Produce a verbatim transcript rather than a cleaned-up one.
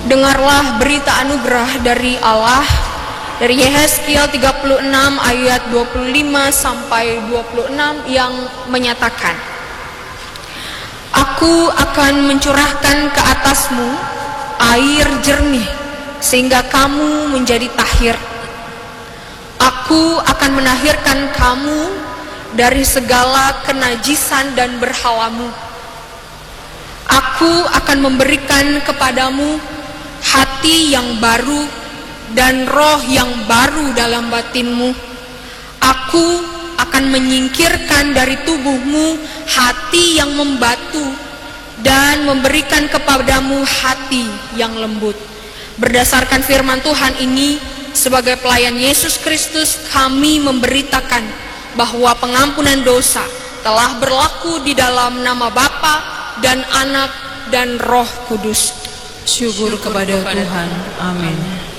Dengarlah berita anugerah dari Allah dari Yehezkiel tiga puluh enam ayat dua puluh lima sampai dua puluh enam yang menyatakan, Aku akan mencurahkan ke atasmu air jernih sehingga kamu menjadi tahir. Aku akan menahirkan kamu dari segala kenajisan dan berhalamu. Aku akan memberikan kepadamu hati yang baru dan roh yang baru dalam batinmu. Aku akan menyingkirkan dari tubuhmu hati yang membatu dan memberikan kepadamu hati yang lembut. Berdasarkan firman Tuhan ini, sebagai pelayan Yesus Kristus, kami memberitakan bahwa pengampunan dosa telah berlaku di dalam nama Bapa dan Anak dan Roh Kudus. Syukur kepada Tuhan. Amin.